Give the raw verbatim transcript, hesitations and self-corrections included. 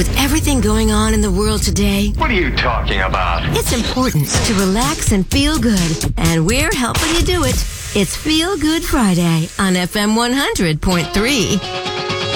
With everything going on in the world today, What are you talking about? it's important to relax and feel good. And we're helping you do it. It's Feel Good Friday on F M one hundred point three.